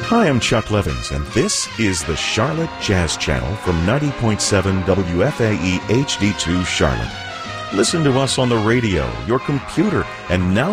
Hi, I'm Chuck Levins, and this is the Charlotte Jazz Channel from 90.7 WFAE HD2 Charlotte. Listen to us on the radio, your computer, and now